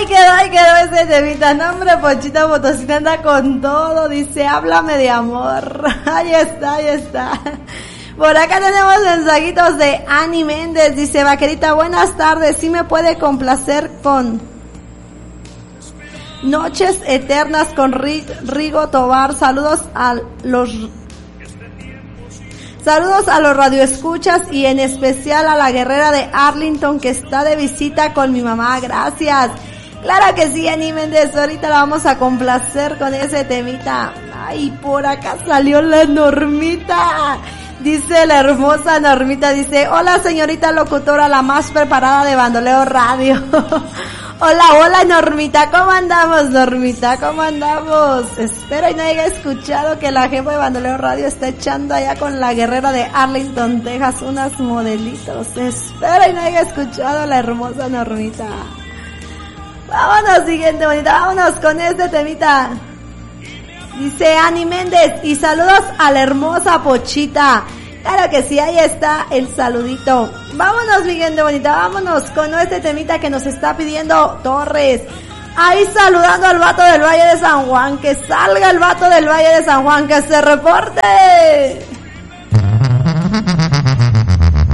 Ahí quedó ese temita. No, hombre, Ponchito Potosina anda con todo. Dice, háblame de amor. Ahí está. Por acá tenemos mensajitos de Ani Méndez. Dice, vaquerita, buenas tardes. ¿Sí me puede complacer con Noches Eternas con Rigo Tobar? Saludos a los radioescuchas y en especial a la guerrera de Arlington que está de visita con mi mamá. Gracias. Claro que sí, Ani Méndez. Ahorita la vamos a complacer con ese temita. Ay, por acá salió la Normita. Dice la hermosa Normita, dice, hola señorita locutora, la más preparada de Bandoleo Radio. Hola Normita, ¿cómo andamos, Normita? ¿Cómo andamos? Espero y no haya escuchado que la jefa de Bandoleo Radio está echando allá con la guerrera de Arlington, Texas, unas modelitos. Espero y no haya escuchado a la hermosa Normita. Vámonos, siguiente bonita, vámonos con este temita. Dice Ani Méndez, y saludos a la hermosa Pochita. Claro que sí, ahí está el saludito. Vámonos, mi gente bonita, vámonos con este temita que nos está pidiendo Torres. Ahí saludando al vato del Valle de San Juan, que salga el vato del Valle de San Juan, que se reporte.